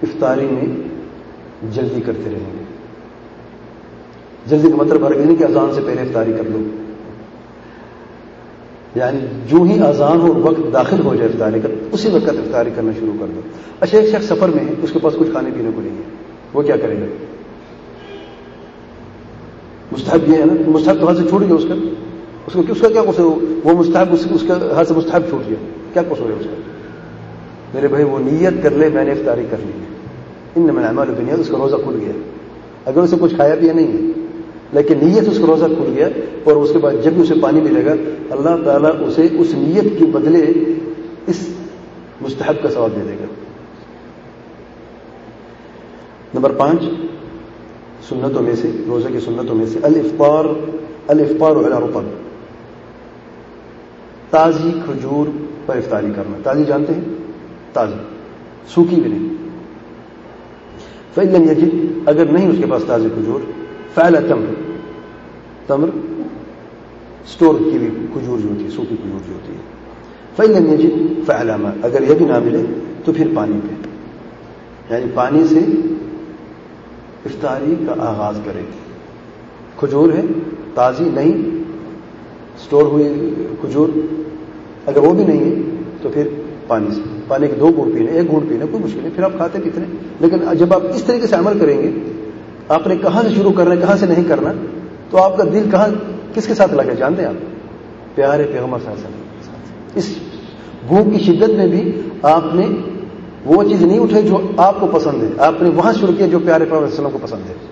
افطاری میں جلدی کرتے رہیں گے. جلدی کا مطلب ہر نہیں کہ اذان سے پہلے افطاری کر لو، یعنی جو ہی اذان ہو وقت داخل ہو جائے افطاری کا، اسی وقت افطاری کرنا شروع کر دو. اچھا، ایک شخص سفر میں ہے، اس کے پاس کچھ کھانے پینے کو نہیں ہے، وہ کیا کرے گا؟ مستحب یہ ہے نا، مستحب تو ہاتھ سے چھوٹ گیا اس کا کیا قصور؟ وہ مستحب اس کا ہاتھ سے مستحب چھوٹ گیا، کیا قصور ہے اس کا؟ میرے بھائی وہ نیت کر لے میں نے افطاری کر لی ہے، انما الاعمال بالنیات، اس کا روزہ کھل گیا. اگر اسے کچھ کھایا پیا نہیں ہے لیکن نیت اس کا روزہ کھل گیا، اور اس کے بعد جب بھی اسے پانی ملے گا اللہ تعالیٰ اسے اس نیت کے بدلے اس مستحب کا ثواب دے دے گا. نمبر 5 سنتوں میں سے، روزے کی سنتوں میں سے الافطار علی رطب، تازی کھجور پر افطاری کرنا. تازی جانتے ہیں؟ تازی، سوکھی بھی نہیں. فإن لم يجد، اگر نہیں اس کے پاس تازی کھجور، فعلى تمر اسٹور کی ہوئی کھجور جو ہوتی ہے، سوکھی کھجور جو ہوتی ہے. فإن لم يجد فعلى ماء، اگر یہ بھی نہ ملے تو پھر پانی پہ، یعنی پانی سے افطاری کا آغاز کرے. کھجور ہے تازی نہیں، اسٹور ہوئی کھجور، اگر وہ بھی نہیں ہے تو پھر پانی سے، پانی کے 2 گھونٹ پینے، 1 گھونٹ پینے کوئی مشکل نہیں، پھر آپ کھاتے پیتے ہیں. لیکن جب آپ اس طریقے سے عمل کریں گے، آپ نے کہاں سے شروع کرنا ہے کہاں سے نہیں کرنا، تو آپ کا دل کہاں کس کے ساتھ لگے جانتے ہیں آپ؟ پیارے پیغمبر صلی اللہ علیہ وسلم کے ساتھ. اس بھوک کی شدت میں بھی آپ نے وہ چیز نہیں اٹھائی جو آپ کو پسند ہے، آپ نے وہاں شروع کیا جو پیارے پیغمبر صلی اللہ علیہ وسلم کو پسند ہے.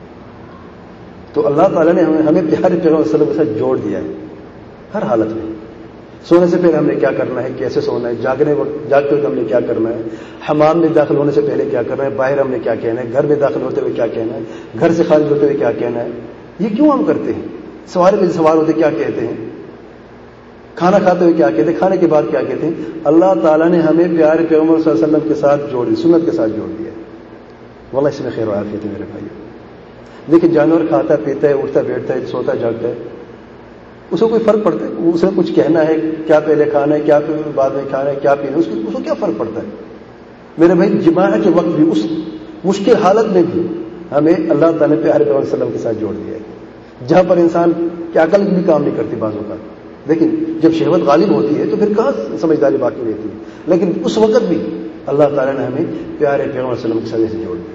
تو اللہ تعالیٰ نے ہمیں پیارے پیغمبر صلی اللہ علیہ وسلم کے ساتھ جوڑ دیا ہے ہر حالت میں. سونے سے پہلے ہم نے کیا کرنا ہے، کیسے سونا ہے، جاگتے وقت ہم نے کیا کرنا ہے، حمام میں داخل ہونے سے پہلے کیا کرنا ہے، باہر ہم نے کیا کہنا ہے، گھر میں داخل ہوتے ہوئے کیا کہنا ہے، گھر سے خارج ہوتے ہوئے کیا کہنا ہے. یہ کیوں ہم کرتے ہیں؟ سوارے میں سوار ہوتے کیا کہتے ہیں، کھانا کھاتے ہوئے کیا کہتے ہیں، کھانے کے بعد کیا کہتے ہیں. اللہ تعالیٰ نے ہمیں پیارے پیغمبر صلی اللہ علیہ وسلم کے ساتھ جوڑ دی، سنت کے ساتھ جوڑ دیا. واللہ اس میں خیر و عافیت ہے میرے بھائی. دیکھیں جانور کھاتا پیتا ہے، اٹھتا بیٹھتا ہے، سوتا جاگتا ہے، اسے کوئی فرق پڑتا ہے؟ اسے کچھ کہنا ہے کیا پہلے کھانا ہے، کیا بعد میں کھانا ہے، کیا پینا ہے، اس کو کیا فرق پڑتا ہے؟ میرے بھائی جماع کے وقت بھی، اس مشکل حالت میں بھی ہمیں اللہ تعالیٰ نے پیارے پیغمبر صلی اللہ علیہ وسلم کے ساتھ جوڑ دیا ہے، جہاں پر انسان کی عقل بھی کام نہیں کرتی بعضوں کا. لیکن جب شہوت غالب ہوتی ہے تو پھر کہاں سمجھداری باقی رہتی ہے. لیکن اس وقت بھی اللہ تعالیٰ نے ہمیں پیارے پیغمبر صلی اللہ علیہ وسلم کے ساتھ جوڑ دیا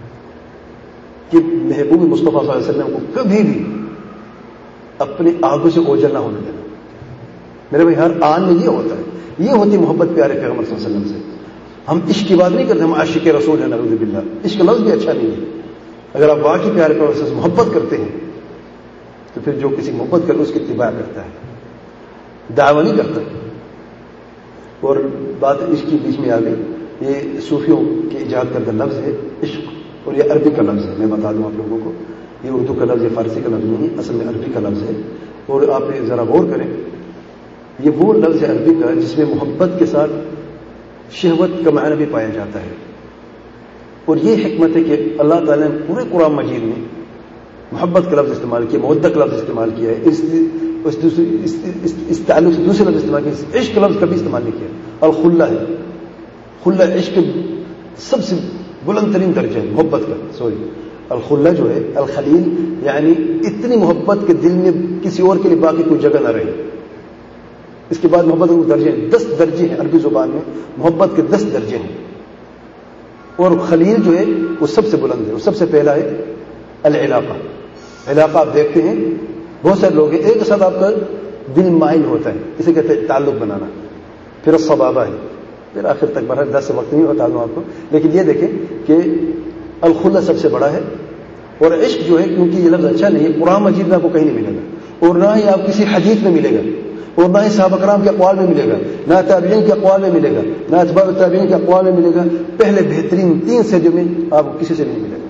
کہ محبوب مصطفیٰ صلی اللہ علیہ وسلم کو کبھی بھی اپنی آنکھوں سے اوجھل نہ ہونے دینا. میرے بھائی ہر آن میں یہ ہوتا ہے، یہ ہوتی محبت پیارے پیغمبر صلی اللہ علیہ وسلم سے. ہم عشق کی بات نہیں کرتے، ہم عاشق رسول ہیں نعوذ باللہ. عشق لفظ بھی اچھا نہیں ہے. اگر آپ واقعی پیارے پیغمبر سے محبت کرتے ہیں تو پھر جو کسی محبت کرتے اس کی اتباع کرتا ہے، دعویٰ نہیں کرتا. اور بات عشق کے بیچ میں آ گئی، یہ صوفیوں کے ایجاد کردہ لفظ ہے عشق، اور یہ عربی کا لفظ ہے. میں بتا دوں آپ لوگوں کو، یہ اردو کا لفظ ہے، فارسی کا لفظ نہیں، اصل میں عربی کا لفظ ہے. اور آپ ذرا غور کریں، یہ وہ لفظ ہے عربی کا جس میں محبت کے ساتھ شہوت کا معنی بھی پایا جاتا ہے. اور یہ حکمت ہے کہ اللہ تعالیٰ نے پورے قرآن مجید میں محبت کا لفظ استعمال کیا، مودت کا لفظ استعمال کیا ہے، اس تعلق سے دوسرے لفظ استعمال کیا، عشق کا لفظ کبھی استعمال نہیں کیا. الخلہ ہے، خلہ عشق سب سے بلند ترین درجہ ہے محبت کا. الخلہ جو ہے، الخلیل یعنی اتنی محبت کے دل میں کسی اور کے لیے باقی کوئی جگہ نہ رہے. اس کے بعد محبت کے درجے 10 درجے ہیں عربی زبان میں، محبت کے 10 درجے ہیں. اور خلیل جو ہے وہ سب سے بلند ہے. وہ سب سے پہلا ہے العلاقہ. علاقہ آپ دیکھتے ہیں بہت سارے لوگ ہیں، ایک کے ساتھ آپ کا دل مائل ہوتا ہے، اسے کہتے ہیں تعلق بنانا. پھر الصبابہ ہے، پھر آخر تک بڑھا 10 سے وقت نہیں بتا دوں آپ کو. لیکن یہ دیکھیں کہ الخلہ سب سے بڑا ہے. اور عشق جو ہے، کیونکہ یہ لفظ اچھا نہیں ہے، قرآن مجید میں آپ کو کہیں نہیں ملے گا، اور نہ ہی آپ کسی حدیث میں ملے گا، اور نہ ہی صحابہ کرام کے اقوال میں ملے گا، نہ تابعین کے اقوال میں ملے گا، نہ اتباع التابعین کے اقوال میں ملے گا. پہلے بہترین 3 سجدوں میں آپ کو کسی سے نہیں ملے گا.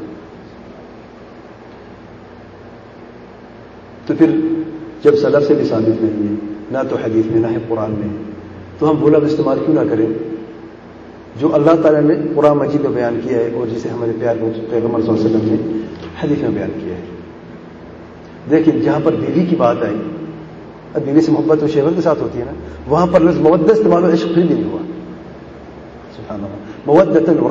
تو پھر جب سلف سے بھی ثابت نہیں ہے، نہ تو حدیث میں، نہ ہے قرآن میں، تو ہم وہ لفظ استعمال کیوں نہ کریں جو اللہ تعالیٰ نے قرآن مجید میں بیان کیا ہے اور جسے ہمارے پیغمبر صلی اللہ علیہ وسلم نے حدیث میں بیان کیا ہے. دیکھیں جہاں پر بیوی کی بات آئی، اب بیوی سے محبت و شہوت کے ساتھ ہوتی ہے نا، وہاں پر لفظ مودت استعمال و عشق پھر بھی نہیں ہوا. سبحان اللہ. مودتاً